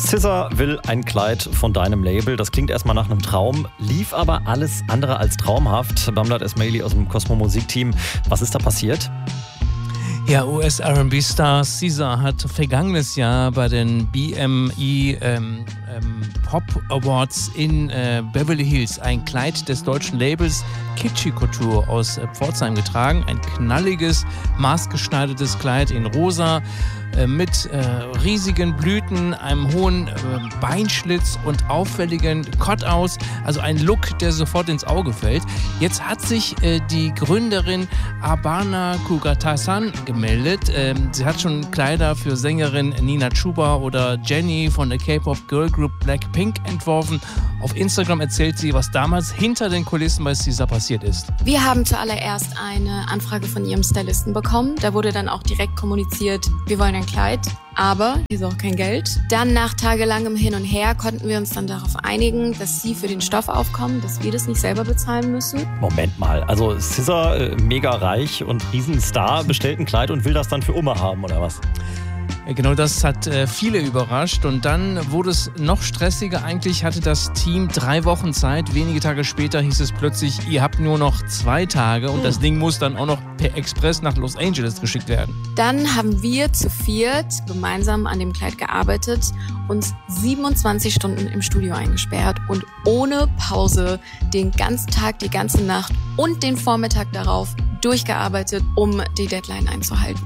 SZA will ein Kleid von deinem Label. Das klingt erstmal nach einem Traum, lief aber alles andere als traumhaft. Bamdad Esmaili aus dem Cosmo Musikteam. Was ist da passiert? Ja, US-R&B-Star SZA hat vergangenes Jahr bei den BME Pop Awards in Beverly Hills ein Kleid des deutschen Labels Kitschy Couture aus Pforzheim getragen. Ein knalliges, maßgeschneidertes Kleid in rosa mit riesigen Blüten, einem hohen Beinschlitz und auffälligen Cutouts. Also ein Look, der sofort ins Auge fällt. Jetzt hat sich die Gründerin Abana Kugatasan gemeldet. Sie hat schon Kleider für Sängerin Nina Chuba oder Jennie von der K-Pop Girl Group Blackpink entworfen. Auf Instagram erzählt sie, was damals hinter den Kulissen bei SZA passiert ist. Wir haben zuallererst eine Anfrage von ihrem Stylisten bekommen. Da wurde dann auch direkt kommuniziert, wir wollen ein Kleid, aber hier ist auch kein Geld. Dann nach tagelangem Hin und Her konnten wir uns dann darauf einigen, dass sie für den Stoff aufkommen, dass wir das nicht selber bezahlen müssen. Moment mal, also SZA, mega reich und Riesenstar, bestellt ein Kleid und will das dann für Oma haben, oder was? Genau, das hat viele überrascht und dann wurde es noch stressiger. Eigentlich hatte das Team 3 Wochen Zeit. Wenige Tage später hieß es plötzlich, ihr habt nur noch 2 Tage und das Ding muss dann auch noch per Express nach Los Angeles geschickt werden. Dann haben wir zu viert gemeinsam an dem Kleid gearbeitet, uns 27 Stunden im Studio eingesperrt und ohne Pause den ganzen Tag, die ganze Nacht und den Vormittag darauf durchgearbeitet, um die Deadline einzuhalten.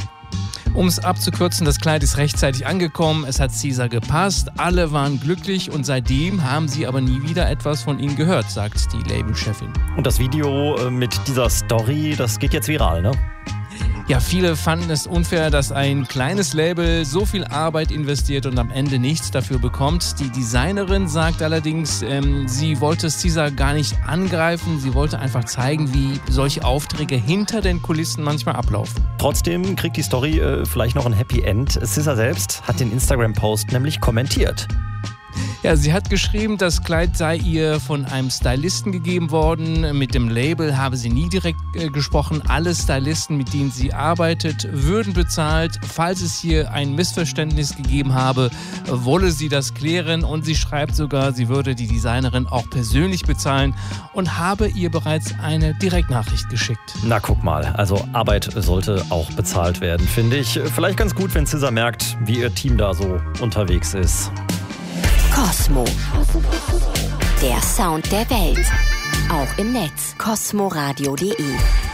Um es abzukürzen, das Kleid ist rechtzeitig angekommen, es hat SZA gepasst, alle waren glücklich und seitdem haben sie aber nie wieder etwas von ihnen gehört, sagt die Labelchefin. Und das Video mit dieser Story, das geht jetzt viral, ne? Ja, viele fanden es unfair, dass ein kleines Label so viel Arbeit investiert und am Ende nichts dafür bekommt. Die Designerin sagt allerdings, sie wollte SZA gar nicht angreifen. Sie wollte einfach zeigen, wie solche Aufträge hinter den Kulissen manchmal ablaufen. Trotzdem kriegt die Story vielleicht noch ein Happy End. SZA selbst hat den Instagram-Post nämlich kommentiert. Ja, sie hat geschrieben, das Kleid sei ihr von einem Stylisten gegeben worden. Mit dem Label habe sie nie direkt gesprochen. Alle Stylisten, mit denen sie arbeitet, würden bezahlt. Falls es hier ein Missverständnis gegeben habe, wolle sie das klären. Und sie schreibt sogar, sie würde die Designerin auch persönlich bezahlen und habe ihr bereits eine Direktnachricht geschickt. Na guck mal, also Arbeit sollte auch bezahlt werden, finde ich. Vielleicht ganz gut, wenn SZA merkt, wie ihr Team da so unterwegs ist. Cosmo. Der Sound der Welt. Auch im Netz. cosmoradio.de